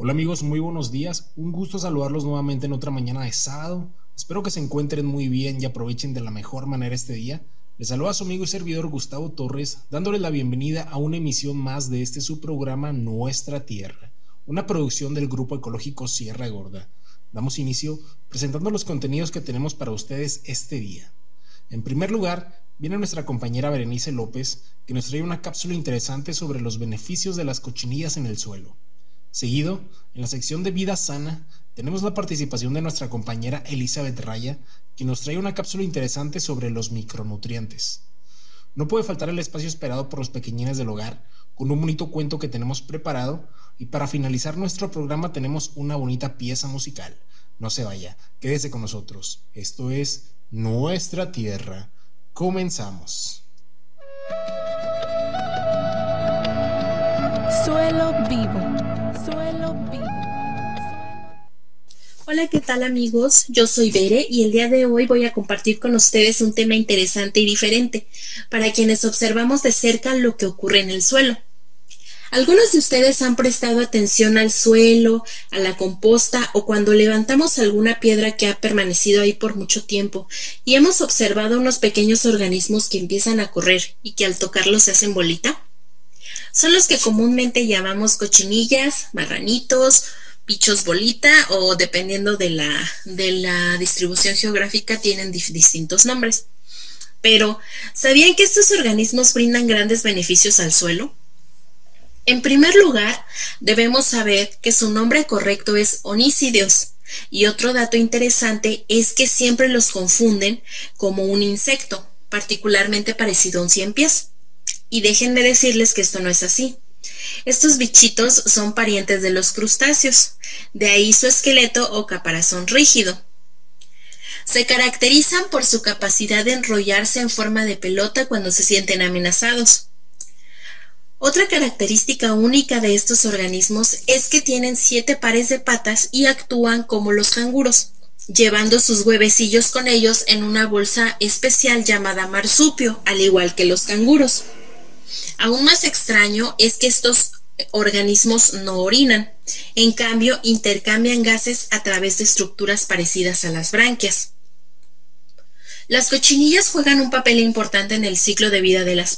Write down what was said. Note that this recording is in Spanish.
Hola amigos, muy buenos días. Un gusto saludarlos nuevamente en otra mañana de sábado. Espero que se encuentren muy bien y aprovechen de la mejor manera este día. Les saluda a su amigo y servidor Gustavo Torres, dándoles la bienvenida a una emisión más de este su programa Nuestra Tierra, una producción del Grupo Ecológico Sierra Gorda. Damos inicio presentando los contenidos que tenemos para ustedes este día. En primer lugar, viene nuestra compañera Berenice López, que nos trae una cápsula interesante sobre los beneficios de las cochinillas en el suelo. Seguido, en la sección de Vida Sana, tenemos la participación de nuestra compañera Elizabeth Raya, que nos trae una cápsula interesante sobre los micronutrientes. No puede faltar el espacio esperado por los pequeñines del hogar, con un bonito cuento que tenemos preparado, y para finalizar nuestro programa tenemos una bonita pieza musical. No se vaya, quédese con nosotros. Esto es Nuestra Tierra. Comenzamos. Suelo vivo. Suelo vivo. Hola, ¿qué tal amigos? Yo soy Bere y el día de hoy voy a compartir con ustedes un tema interesante y diferente para quienes observamos de cerca lo que ocurre en el suelo. Algunos de ustedes han prestado atención al suelo, a la composta o cuando levantamos alguna piedra que ha permanecido ahí por mucho tiempo y hemos observado unos pequeños organismos que empiezan a correr y que al tocarlos se hacen bolita. Son los que comúnmente llamamos cochinillas, marranitos, bichos bolita o dependiendo de la distribución geográfica tienen distintos nombres. Pero, ¿sabían que estos organismos brindan grandes beneficios al suelo? En primer lugar, debemos saber que su nombre correcto es onícideos. Y otro dato interesante es que siempre los confunden como un insecto, particularmente parecido a un ciempiés. Y déjenme decirles que esto no es así. Estos bichitos son parientes de los crustáceos, de ahí su esqueleto o caparazón rígido. Se caracterizan por su capacidad de enrollarse en forma de pelota cuando se sienten amenazados. Otra característica única de estos organismos es que tienen 7 pares de patas y actúan como los canguros, llevando sus huevecillos con ellos en una bolsa especial llamada marsupio, al igual que los canguros. Aún más extraño es que estos organismos no orinan, en cambio intercambian gases a través de estructuras parecidas a las branquias. Las cochinillas juegan un papel importante en el ciclo de vida de las